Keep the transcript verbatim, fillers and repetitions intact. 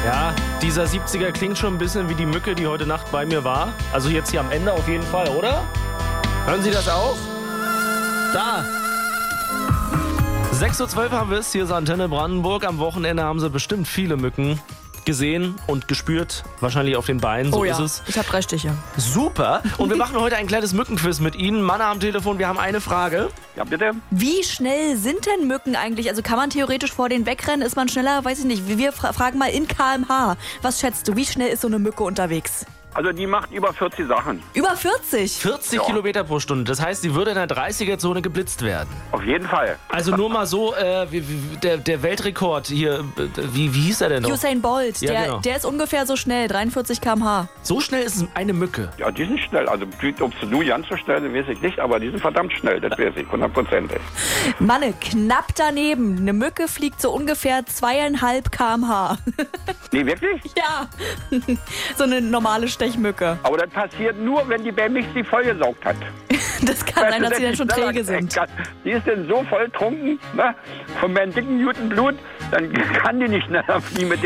Ja, dieser siebziger klingt schon ein bisschen wie die Mücke, die heute Nacht bei mir war. Also jetzt hier am Ende auf jeden Fall, oder? Hören Sie das auch? Da! sechs Uhr zwölf haben wir es, hier ist Antenne Brandenburg. Am Wochenende haben Sie bestimmt viele Mücken gesehen und gespürt. Wahrscheinlich auf den Beinen, so oh ja, ist es. Ich habe drei Stiche. Super! Und wir machen heute ein kleines Mückenquiz mit Ihnen. Mann am Telefon, wir haben eine Frage. Ja, bitte? Wie schnell sind denn Mücken eigentlich? Also kann man theoretisch vor denen wegrennen? Ist man schneller? Weiß ich nicht. Wir fra- fragen mal in Kilometer pro Stunde. Was schätzt du? Wie schnell ist so eine Mücke unterwegs? Also die macht über vierzig Sachen. Über vierzig? vierzig Ja. Kilometer pro Stunde. Das heißt, sie würde in der dreißiger-Zone geblitzt werden. Auf jeden Fall. Also nur mal so, äh, wie, wie, der, der Weltrekord hier, äh, wie, wie hieß er denn noch? Usain Bolt, Ja, der, genau. der ist ungefähr so schnell, dreiundvierzig Kilometer pro Stunde. So schnell ist es eine Mücke. Ja, die sind schnell. Also ob sie du ganz so schnell sind, weiß ich nicht, aber die sind verdammt schnell, das weiß ich, hundertprozentig. Manne, knapp daneben. Eine Mücke fliegt so ungefähr zweieinhalb Kilometer pro Stunde. Nee, wirklich? Ja, so eine normale Stechmücke. Aber das passiert nur, wenn die bei mich sie vollgesaugt hat. Das kann sein, dass sie dann schon schneller träge sind. kann. Die ist dann so voll trunken, ne, von meinem dicken Newton Blut, dann kann die nicht schneller fliegen mit der